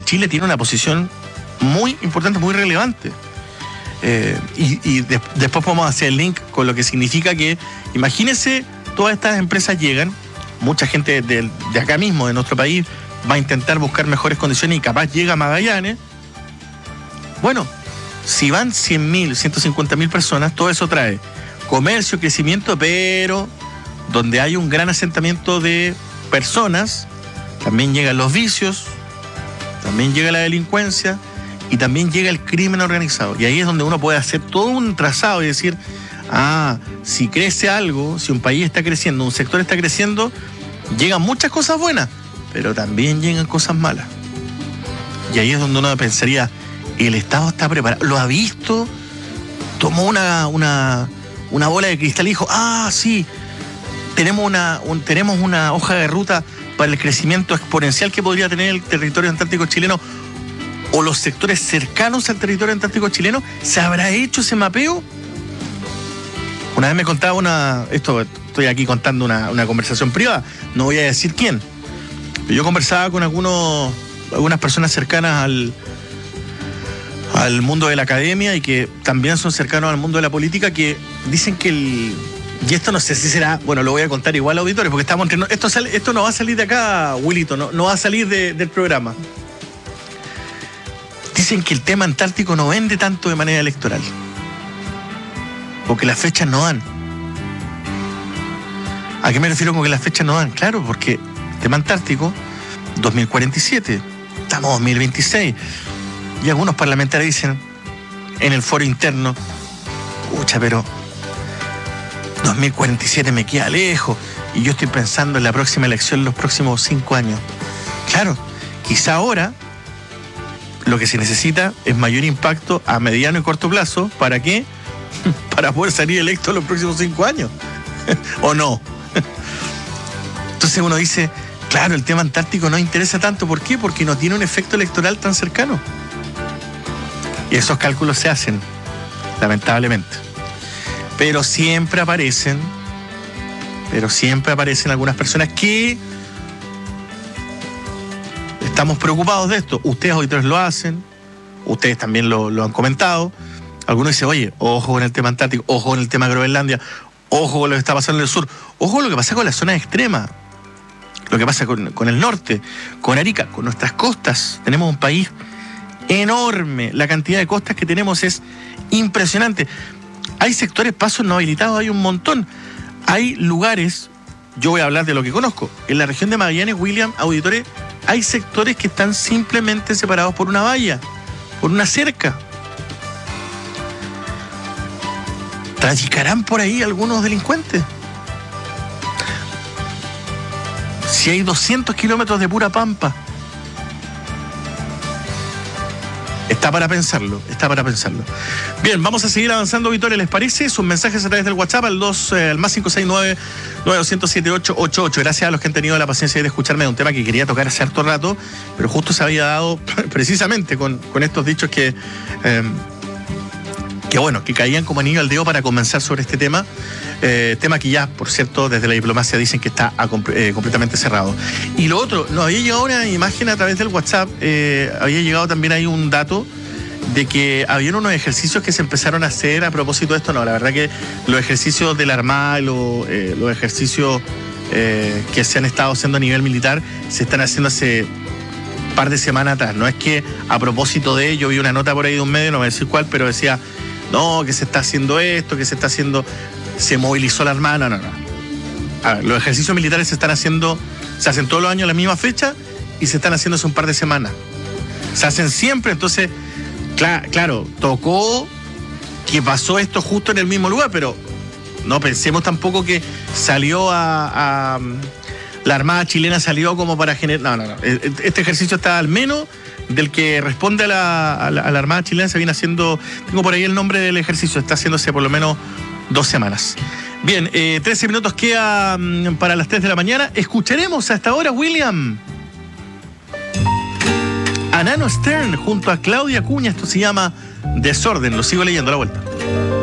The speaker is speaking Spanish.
Chile tiene una posición muy importante, muy relevante. Después podemos hacer el link con lo que significa que, imagínense, todas estas empresas llegan, mucha gente de acá mismo, de nuestro país, va a intentar buscar mejores condiciones y capaz llega a Magallanes. Bueno, si van 100.000, 150.000 personas, todo eso trae comercio, crecimiento, pero donde hay un gran asentamiento de personas, también llegan los vicios, también llega la delincuencia y también llega el crimen organizado. Y ahí es donde uno puede hacer todo un trazado y decir, si crece algo, si un país está creciendo, un sector está creciendo, llegan muchas cosas buenas, pero también llegan cosas malas. Y ahí es donde uno pensaría, el Estado está preparado, lo ha visto, tomó una bola de cristal y dijo, sí, tenemos una hoja de ruta para el crecimiento exponencial que podría tener el territorio antártico chileno o los sectores cercanos al territorio antártico chileno. ¿Se habrá hecho ese mapeo? Una vez me contaba estoy aquí contando una conversación privada, no voy a decir quién. Yo conversaba con algunas personas cercanas al mundo de la academia y que también son cercanos al mundo de la política, que dicen que y esto no sé si será, bueno, lo voy a contar igual a auditores, porque estamos entre... Esto no va a salir de acá, Wilito, no va a salir del programa. Dicen que el tema antártico no vende tanto de manera electoral, porque las fechas no dan. ¿A qué me refiero con que las fechas no dan? Claro, porque el tema antártico, 2047, estamos en 2026, y algunos parlamentarios dicen en el foro interno, pero 2047 me queda lejos y yo estoy pensando en la próxima elección en los próximos 5 años. Claro, quizá ahora lo que se necesita es mayor impacto a mediano y corto plazo. ¿Para qué? Para poder salir electo en los próximos 5 años. ¿O no? Entonces uno dice, claro, el tema antártico no interesa tanto. ¿Por qué? Porque no tiene un efecto electoral tan cercano. Y esos cálculos se hacen, lamentablemente. Pero siempre aparecen algunas personas que estamos preocupados de esto. Ustedes auditores lo hacen, ustedes también lo han comentado. Algunos dicen, oye, ojo con el tema antártico, ojo con el tema Groenlandia, ojo con lo que está pasando en el sur, ojo con lo que pasa con las zonas extremas, lo que pasa con el norte, con Arica, con nuestras costas. Tenemos un país enorme, la cantidad de costas que tenemos es impresionante. Hay sectores, pasos no habilitados, hay un montón. Hay lugares, yo voy a hablar de lo que conozco, en la región de Magallanes, William, auditores, hay sectores que están simplemente separados por una valla, por una cerca. ¿Traficarán por ahí algunos delincuentes? Si hay 200 kilómetros de pura pampa. Está para pensarlo. Bien, vamos a seguir avanzando, auditores, ¿les parece? Sus mensajes a través del WhatsApp al más 569-9200-7888. Gracias a los que han tenido la paciencia de escucharme de un tema que quería tocar hace harto rato, pero justo se había dado precisamente con estos dichos que caían como anillo al dedo para comenzar sobre este tema. Tema que ya, por cierto, desde la diplomacia dicen que está completamente cerrado. Y lo otro, nos había llegado una imagen a través del WhatsApp, había llegado también ahí un dato de que habían unos ejercicios que se empezaron a hacer a propósito de esto. No, la verdad que los ejercicios de la Armada, los ejercicios que se han estado haciendo a nivel militar, se están haciendo hace un par de semanas atrás. No es que a propósito de ello, vi una nota por ahí de un medio, no voy a decir cuál, pero decía, no, que se está haciendo esto, que se está haciendo... Se movilizó la Armada, no. A ver, los ejercicios militares se hacen todos los años a la misma fecha y se están haciendo hace un par de semanas. Se hacen siempre, entonces, claro, tocó que pasó esto justo en el mismo lugar, pero no pensemos tampoco que salió la Armada chilena salió como para generar... No. Este ejercicio está al menos del que responde a la Armada chilena, se viene haciendo... Tengo por ahí el nombre del ejercicio, está haciéndose por lo menos 2 semanas. Bien, 13 minutos queda para las 3 de la mañana. Escucharemos hasta ahora, William, a Nano Stern junto a Claudia Acuña. Esto se llama Desorden. Lo sigo leyendo a la vuelta.